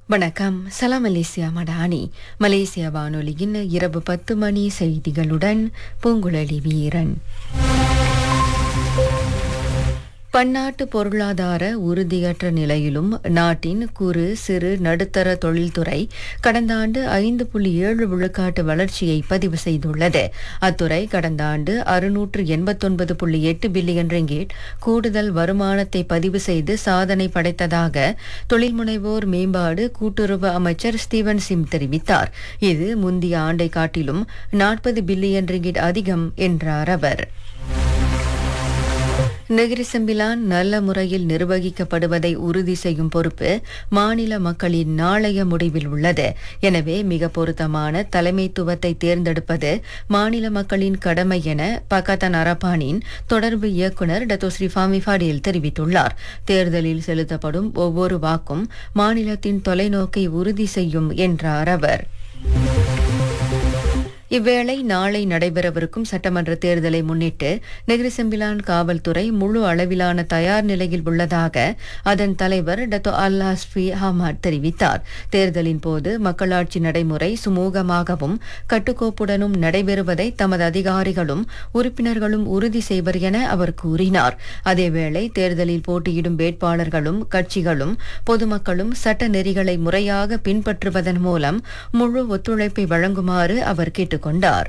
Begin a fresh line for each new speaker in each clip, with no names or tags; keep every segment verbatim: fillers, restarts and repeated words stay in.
வணக்கம். சலாம் Malaysia Madani. Malaysia வானொலியின் இரவு பத்து மணி செய்திகளுடன் பூங்குழலி வீரன். பன்னாட்டு பொருளாதார உறுதியற்ற நிலையிலும் நாட்டின் குறு சிறு நடுத்தர தொழில்துறை கடந்த ஆண்டு ஐந்து புள்ளி ஏழு விழுக்காட்டு வளர்ச்சியை பதிவு செய்துள்ளது. அத்துறை கடந்த ஆண்டு அறுநூற்று எண்பத்தொன்பது புள்ளி எட்டு பில்லியன் ரிங்கேட் கூடுதல் வருமானத்தை பதிவு செய்து சாதனை படைத்ததாக தொழில் முனைவோர் மேம்பாடு கூட்டுறவு அமைச்சர் ஸ்டீவன் சிம் தெரிவித்தார். இது முந்தைய ஆண்டை காட்டிலும் நாற்பது பில்லியன் ரிங்கேட் அதிகம் என்றார் அவர். நெகிரி செம்பிலான் நல்ல முறையில் நிர்வகிக்கப்படுவதை உறுதி செய்யும் பொறுப்பு மாநில மக்களின் நாளைய முடிவில் உள்ளது. எனவே மிக பொருத்தமான தலைமைத்துவத்தை தேர்ந்தெடுப்பது மாநில மக்களின் கடமை என பகத்தான் அரபானின் தொடர்பு இயக்குநர் டத்தோ ஸ்ரீ ஃபாமி ஃபடேல் தெரிவித்துள்ளார். தேர்தலில் செலுத்தப்படும் ஒவ்வொரு வாக்கும் மாநிலத்தின் தொலைநோக்கை உறுதி செய்யும் என்றார் அவர். இவ்வேளை நாளை நடைபெறவிருக்கும் சட்டமன்ற தேர்தலை முன்னிட்டு நெகிரி செம்பிலான் காவல்துறை முழு அளவிலான தயார் நிலையில் உள்ளதாக அதன் தலைவர் டத்தோ அல்லாஸ்பி ஹமாட் தெரிவித்தார். தேர்தலின் போது மக்களாட்சி நடைமுறை சுமூகமாகவும் கட்டுக்கோப்புடனும் நடைபெறுவதை தமது அதிகாரிகளும் உறுப்பினர்களும் உறுதி செய்வர் என அவர் கூறினார். அதேவேளை தேர்தலில் போட்டியிடும் வேட்பாளர்களும் கட்சிகளும் பொதுமக்களும் சட்ட நெறிகளை முறையாக பின்பற்றுவதன் மூலம் முழு ஒத்துழைப்பை வழங்குமாறு அவர் கேட்டுக் கொண்டார்.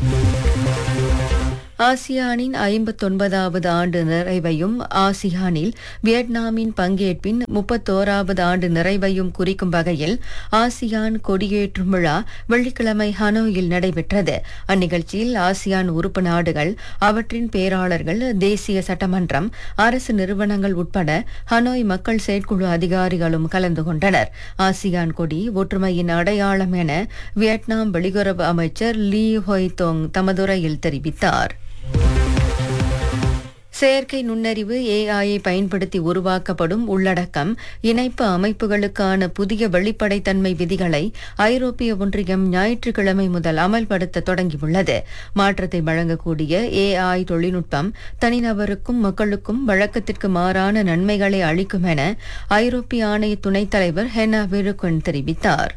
ஆசியானின் ஐம்பத்தொன்பதாவது ஆண்டு நிறைவையும் ஆசியானில் வியட்நாமின் பங்கேற்பின் முப்பத்தோராவது ஆண்டு நிறைவையும் குறிக்கும் வகையில் ஆசியான் கொடியேற்றும் விழா வெள்ளிக்கிழமை ஹனோயில் நடைபெற்றது. அந்நிகழ்ச்சியில் ஆசியான் உறுப்பு நாடுகள், அவற்றின் பேராளர்கள், தேசிய சட்டமன்றம், அரசு நிறுவனங்கள் உட்பட ஹனோய் மக்கள் செயற்குழு அதிகாரிகளும் கலந்து கொண்டனர். ஆசியான் கொடி ஒற்றுமையின் அடையாளம் என வியட்நாம் வெளியுறவு அமைச்சர் லீ ஹொய் தோங் தமதுரையில் தெரிவித்தார். செயற்கை நுண்ணறிவு ஏஐயை பயன்படுத்தி உருவாக்கப்படும் உள்ளடக்கம் இணைப்பு அமைப்புகளுக்கான புதிய வெளிப்படைத்தன்மை விதிகளை ஐரோப்பிய ஒன்றியம் ஞாயிற்றுக்கிழமை முதல் அமல்படுத்த தொடங்கியுள்ளது. மாற்றத்தை வழங்கக்கூடிய ஏஐ தொழில்நுட்பம் தனிநபருக்கும் மக்களுக்கும் வழக்கத்திற்கு மாறான நன்மைகளை அளிக்கும் என ஐரோப்பிய ஆணைய துணைத் தலைவர் ஹெனா விருக்குன் தெரிவித்தார்.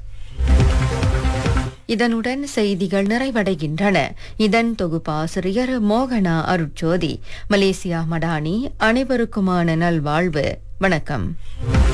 இதனுடன் செய்திகள் நிறைவடைகின்றன. இதன் தொகுப்பாசிரியர் மோகனா அருட்சோதி. மலேசியா மடானி. அனைவருக்குமான நல்வாழ்வு. வணக்கம்.